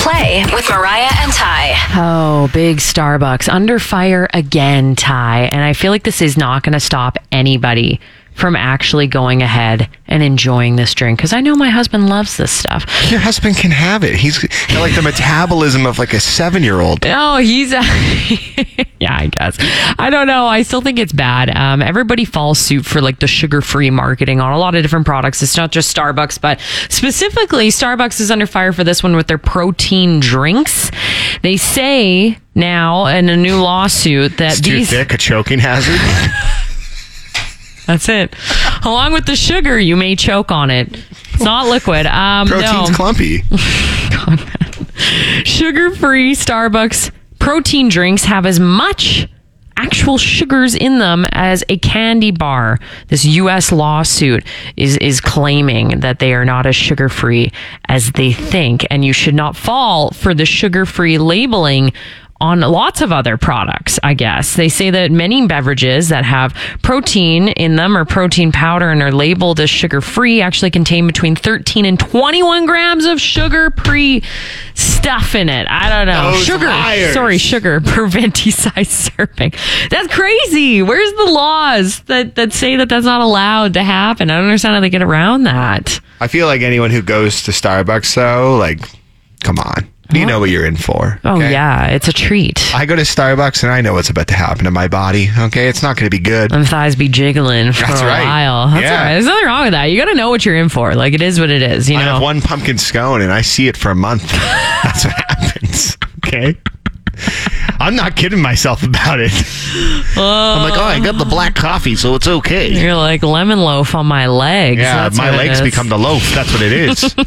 Play with Mariah and Ty. Oh, big Starbucks under fire again, Ty. And I feel like this is not going to stop anybody from actually going ahead and enjoying this drink, because I know my husband loves this stuff. Your husband can have it. He's got like the metabolism of like a 7-year-old. Oh, he's yeah, I guess. I don't know. I still think it's bad. Everybody falls suit for like the sugar-free marketing on a lot of different products. It's not just Starbucks, but specifically Starbucks is under fire for this one with their protein drinks. They say now in a new lawsuit that It's too thick, a choking hazard. That's it. Along with the sugar, you may choke on it. It's not liquid. Protein's clumpy. Sugar-free Starbucks protein drinks have as much actual sugars in them as a candy bar. This U.S. lawsuit is claiming that they are not as sugar-free as they think, and you should not fall for the sugar-free labeling on lots of other products, I guess. They say that many beverages that have protein in them or protein powder and are labeled as sugar-free actually contain between 13 and 21 grams of sugar-free stuff in it. I don't know. Those liars. Sugar per venti size serving. That's crazy. Where's the laws that say that that's not allowed to happen? I don't understand how they get around that. I feel like anyone who goes to Starbucks, though, like, come on. You know what you're in for. Oh, okay? yeah. It's a treat. I go to Starbucks and I know what's about to happen to my body. Okay, it's not going to be good. Them thighs be jiggling for That's a right. while. That's Yeah. all right. There's nothing wrong with that. You got to know what you're in for. Like, it is what it is. You I know. have one pumpkin scone and I see it for a month. That's what happens. Okay. I'm not kidding myself about it. I'm like, I got the black coffee, so it's okay. You're like lemon loaf on my legs. Yeah, That's my what it legs is. become the loaf. That's what it is.